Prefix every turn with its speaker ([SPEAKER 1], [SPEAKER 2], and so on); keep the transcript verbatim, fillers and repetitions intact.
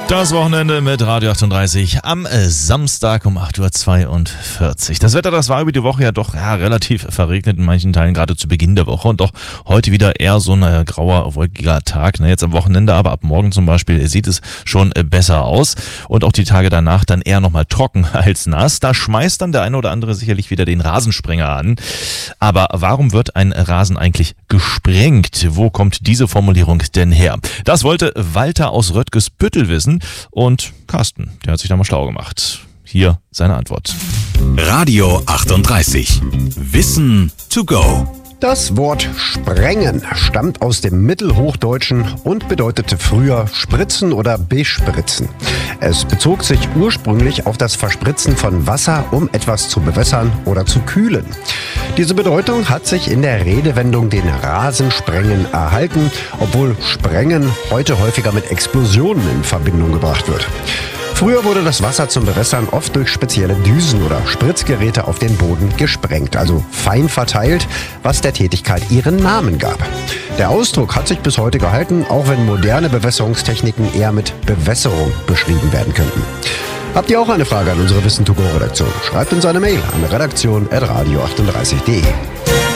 [SPEAKER 1] Das Wochenende mit Radio achtunddreißig am äh, Samstag um acht Uhr zweiundvierzig. Das Wetter, das war über die Woche ja doch ja, relativ verregnet in manchen Teilen, gerade zu Beginn der Woche. Und auch heute wieder eher so ein äh, grauer, wolkiger Tag. Ne? Jetzt am Wochenende, aber ab morgen zum Beispiel sieht es schon äh, besser aus. Und auch die Tage danach dann eher nochmal trocken als nass. Da schmeißt dann der eine oder andere sicherlich wieder den Rasensprenger an. Aber warum wird ein Rasen eigentlich gesprengt? Wo kommt diese Formulierung denn her? Das wollte Walter aus Röttgesbüttel wissen. Und Carsten, der hat sich da mal schlau gemacht. Hier seine Antwort.
[SPEAKER 2] Radio achtunddreißig. Wissen to go.
[SPEAKER 3] Das Wort sprengen stammt aus dem Mittelhochdeutschen und bedeutete früher spritzen oder bespritzen. Es bezog sich ursprünglich auf das Verspritzen von Wasser, um etwas zu bewässern oder zu kühlen. Diese Bedeutung hat sich in der Redewendung den Rasensprengen erhalten, obwohl Sprengen heute häufiger mit Explosionen in Verbindung gebracht wird. Früher wurde das Wasser zum Bewässern oft durch spezielle Düsen oder Spritzgeräte auf den Boden gesprengt, also fein verteilt, was der Tätigkeit ihren Namen gab. Der Ausdruck hat sich bis heute gehalten, auch wenn moderne Bewässerungstechniken eher mit Bewässerung beschrieben werden könnten. Habt ihr auch eine Frage an unsere Wissen to go Redaktion? Schreibt uns eine Mail an redaktion at radio achtunddreißig punkt de.